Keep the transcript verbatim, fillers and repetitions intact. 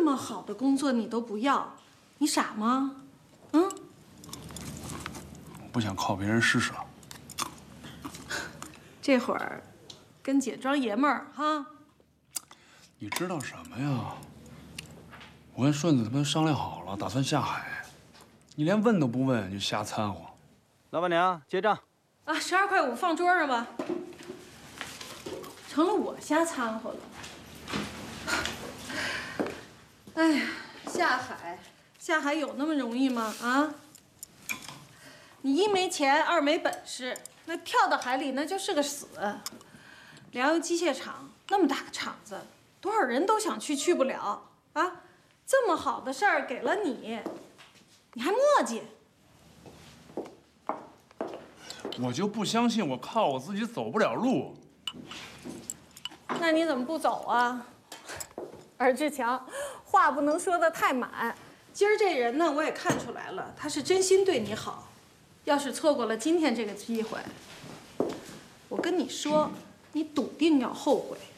这么好的工作你都不要，你傻吗？嗯？ 我不想靠别人施舍。 这会儿跟姐装爷们儿哈？ 你知道什么呀？我跟顺子他们商量好了，打算下海，你连问都不问就瞎掺和。 老板娘结账。 啊，十二块五放桌上吧。成了我瞎掺和了。哎呀，下海，下海有那么容易吗？啊？你一没钱，二没本事，那跳到海里那就是个死。粮油机械厂那么大个厂子，多少人都想去，去不了啊！这么好的事儿给了你，你还磨叽。 我就不相信我靠我自己走不了路。 那你怎么不走啊？尔志强，话不能说的太满。今儿这人呢，我也看出来了，他是真心对你好。要是错过了今天这个机会，我跟你说，你笃定要后悔。